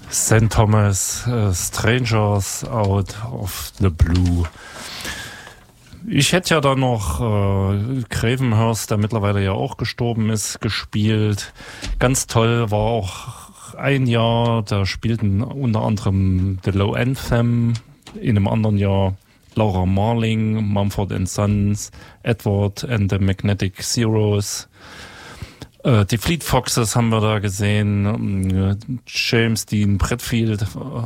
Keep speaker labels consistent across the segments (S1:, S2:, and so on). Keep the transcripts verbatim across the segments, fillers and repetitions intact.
S1: Sankt Thomas, uh, Strangers Out of the Blue. Ich hätte ja dann noch äh, Gravenhurst, der mittlerweile ja auch gestorben ist, gespielt. Ganz toll war auch ein Jahr, da spielten unter anderem The Low Anthem, in einem anderen Jahr Laura Marling, Mumford and Sons, Edward and the Magnetic Zeros. Äh, die Fleet Foxes haben wir da gesehen, äh, James Dean Bradfield, äh,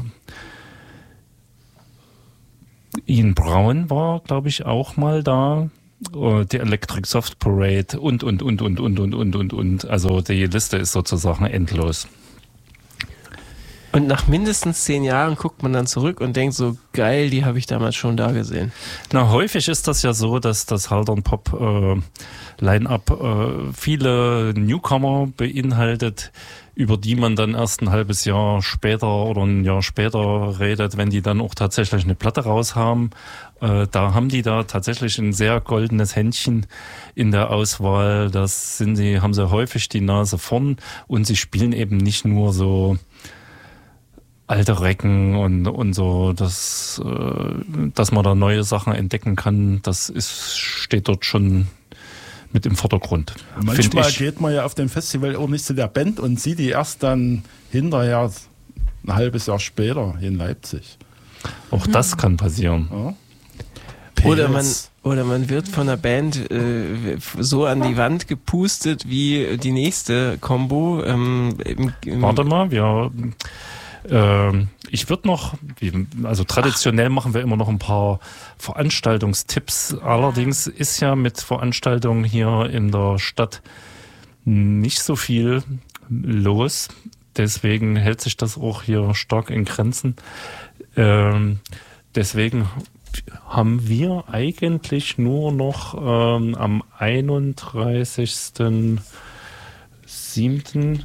S1: Ian Brown war, glaube ich, auch mal da. Uh, die Electric Soft Parade und, und, und, und, und, und, und, und, und. Also die Liste ist sozusagen endlos.
S2: Und nach mindestens zehn Jahren guckt man dann zurück und denkt so, geil, die habe ich damals schon da gesehen.
S1: Na, häufig ist das ja so, dass das Haldern Pop äh, Line-Up äh, viele Newcomer beinhaltet, über die man dann erst ein halbes Jahr später oder ein Jahr später redet, wenn die dann auch tatsächlich eine Platte raus haben. Äh, da haben die da tatsächlich ein sehr goldenes Händchen in der Auswahl. Das sind sie, haben sie häufig die Nase vorn und sie spielen eben nicht nur so alte Recken und, und so, dass, äh, dass man da neue Sachen entdecken kann. Das ist, steht dort schon mit im Vordergrund.
S3: Manchmal geht man ja auf dem Festival auch nicht zu der Band und sieht die erst dann hinterher ein halbes Jahr später in Leipzig.
S1: Auch das kann passieren.
S3: Ja.
S2: Oder man, oder man wird von der Band äh, so an die Wand gepustet wie die nächste Combo. Ähm, im, im
S1: Warte mal, wir... Ähm, ich würde noch, also traditionell machen wir immer noch ein paar Veranstaltungstipps. Allerdings ist ja mit Veranstaltungen hier in der Stadt nicht so viel los. Deswegen hält sich das auch hier stark in Grenzen. Ähm, deswegen haben wir eigentlich nur noch ähm, am einunddreißigsten siebten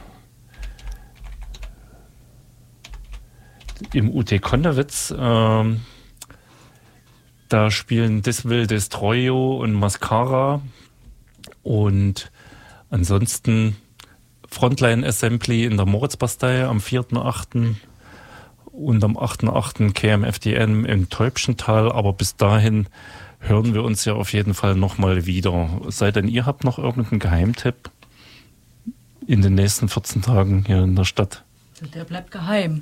S1: im U T Konnewitz, ähm, da spielen This Will Destroy You und Mascara und ansonsten Frontline Assembly in der Moritzbastei am vierten achten und am achten achten K M F D M im Täubchental, aber bis dahin hören wir uns ja auf jeden Fall nochmal wieder. Sei denn, ihr habt noch irgendeinen Geheimtipp in den nächsten vierzehn Tagen hier in der Stadt?
S4: Der bleibt geheim.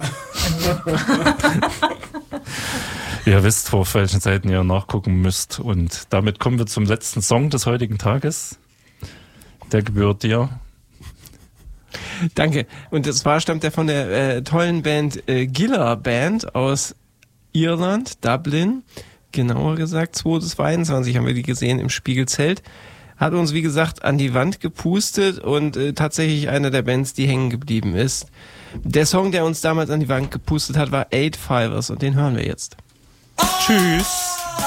S1: Ihr wisst, auf welchen Seiten ihr nachgucken müsst. Und damit kommen wir zum letzten Song des heutigen Tages. Der gebührt dir.
S2: Danke. Und zwar stammt er von der äh, tollen Band äh, Giller Band aus Irland, Dublin. Genauer gesagt, zweitausendzweiundzwanzig haben wir die gesehen im Spiegelzelt. Hat uns, wie gesagt, an die Wand gepustet und äh, tatsächlich einer der Bands, die hängen geblieben ist. Der Song, der uns damals an die Wand gepustet hat, war Eight Fivers und den hören wir jetzt.
S1: Tschüss.